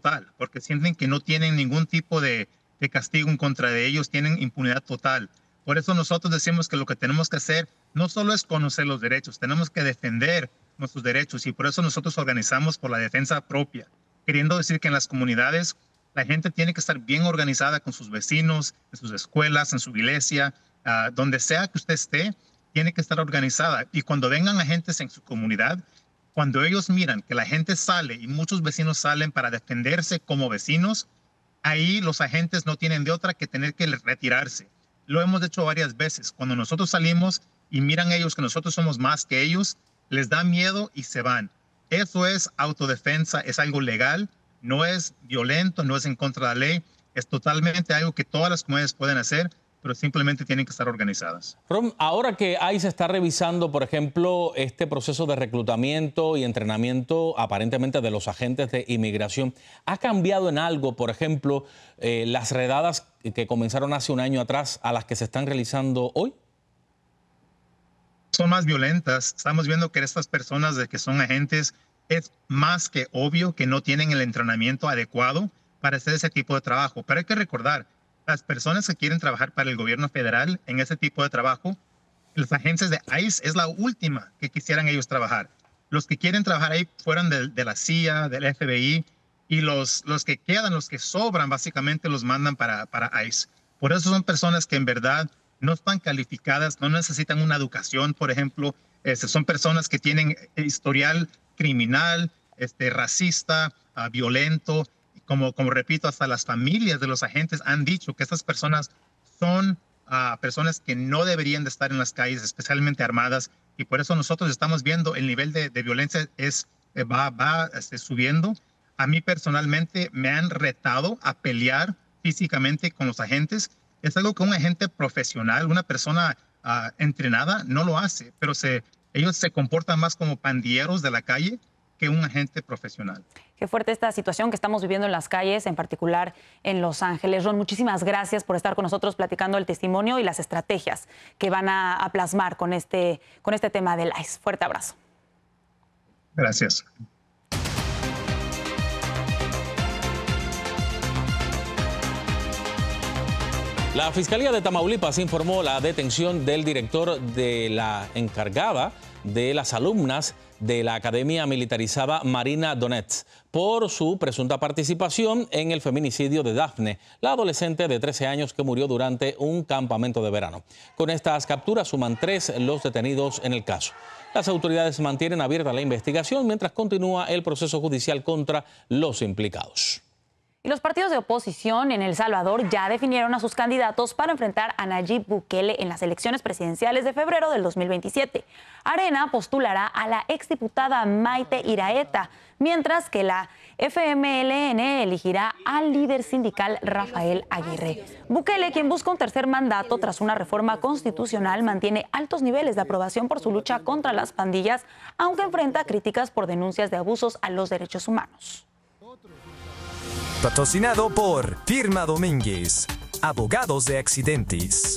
total, porque sienten que no tienen ningún tipo de castigo en contra de ellos, tienen impunidad total. Por eso nosotros decimos que lo que tenemos que hacer no solo es conocer los derechos, tenemos que defender nuestros derechos y por eso nosotros organizamos por la defensa propia, queriendo decir que en las comunidades la gente tiene que estar bien organizada con sus vecinos, en sus escuelas, en su iglesia, donde sea que usted esté, tiene que estar organizada. Y cuando vengan agentes en su comunidad, cuando ellos miran que la gente sale y muchos vecinos salen para defenderse como vecinos, ahí los agentes no tienen de otra que tener que retirarse. Lo hemos hecho varias veces. Cuando nosotros salimos y miran ellos que nosotros somos más que ellos, les da miedo y se van. Eso es autodefensa, es algo legal, no es violento, no es en contra de la ley, es totalmente algo que todas las comunidades pueden hacer, pero simplemente tienen que estar organizadas. Ron, ahora que ICE está revisando, por ejemplo, este proceso de reclutamiento y entrenamiento aparentemente de los agentes de inmigración, ¿ha cambiado en algo, por ejemplo, las redadas que comenzaron hace un año atrás a las que se están realizando hoy? Son más violentas. Estamos viendo que estas personas de que son agentes, es más que obvio que no tienen el entrenamiento adecuado para hacer ese tipo de trabajo. Pero hay que recordar, las personas que quieren trabajar para el gobierno federal en ese tipo de trabajo, las agencias de ICE es la última que quisieran ellos trabajar. Los que quieren trabajar ahí fueron de la CIA, del FBI, y los que quedan, los que sobran, básicamente los mandan para ICE. Por eso son personas que en verdad no están calificadas, no necesitan una educación, por ejemplo. Son personas que tienen historial criminal, racista, violento. Como repito, hasta las familias de los agentes han dicho que estas personas son personas que no deberían de estar en las calles, especialmente armadas, y por eso nosotros estamos viendo el nivel de violencia va subiendo. A mí personalmente me han retado a pelear físicamente con los agentes. Es algo que un agente profesional, una persona entrenada, no lo hace, pero ellos se comportan más como pandilleros de la calle que un agente profesional. Qué fuerte esta situación que estamos viviendo en las calles, en particular en Los Ángeles. Ron, muchísimas gracias por estar con nosotros platicando el testimonio y las estrategias que van a plasmar con este tema del ICE. Fuerte abrazo. Gracias. La Fiscalía de Tamaulipas informó la detención del director de la encargada de las alumnas de la Academia Militarizada Marina Donetsk por su presunta participación en el feminicidio de Dafne, la adolescente de 13 años que murió durante un campamento de verano. Con estas capturas suman 3 los detenidos en el caso. Las autoridades mantienen abierta la investigación mientras continúa el proceso judicial contra los implicados. Y los partidos de oposición en El Salvador ya definieron a sus candidatos para enfrentar a Nayib Bukele en las elecciones presidenciales de febrero del 2027. Arena postulará a la exdiputada Maite Iraeta, mientras que la FMLN elegirá al líder sindical Rafael Aguirre. Bukele, quien busca un tercer mandato tras una reforma constitucional, mantiene altos niveles de aprobación por su lucha contra las pandillas, aunque enfrenta críticas por denuncias de abusos a los derechos humanos. Patrocinado por Firma Domínguez, abogados de accidentes.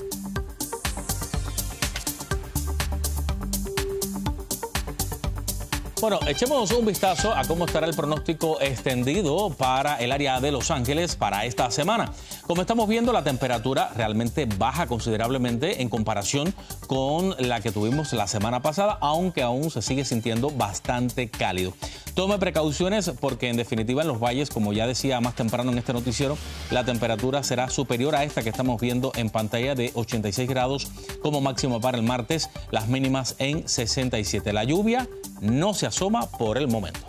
Bueno, echemos un vistazo a cómo estará el pronóstico extendido para el área de Los Ángeles para esta semana. Como estamos viendo, la temperatura realmente baja considerablemente en comparación con la que tuvimos la semana pasada, aunque aún se sigue sintiendo bastante cálido. Tome precauciones porque en definitiva en los valles, como ya decía más temprano en este noticiero, la temperatura será superior a esta que estamos viendo en pantalla de 86 grados como máximo para el martes, las mínimas en 67. La lluvia no se asoma por el momento.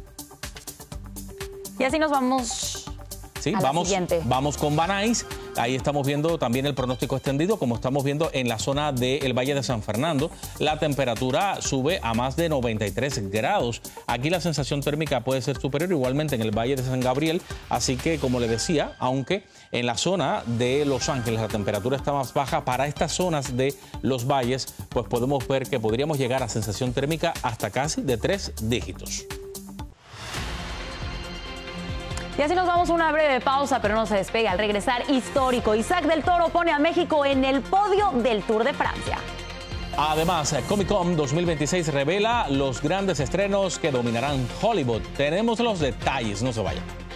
Y así nos vamos. Sí, a la siguiente. Vamos con Van Nuys. Ahí estamos viendo también el pronóstico extendido, como estamos viendo en la zona del Valle de San Fernando. La temperatura sube a más de 93 grados. Aquí la sensación térmica puede ser superior igualmente en el Valle de San Gabriel. Así que, como le decía, aunque en la zona de Los Ángeles la temperatura está más baja, para estas zonas de los valles, pues podemos ver que podríamos llegar a sensación térmica hasta casi de 3 dígitos. Y así nos vamos a una breve pausa, pero no se despegue. Al regresar, histórico. Isaac del Toro pone a México en el podio del Tour de Francia. Además, Comic Con 2026 revela los grandes estrenos que dominarán Hollywood. Tenemos los detalles, no se vayan.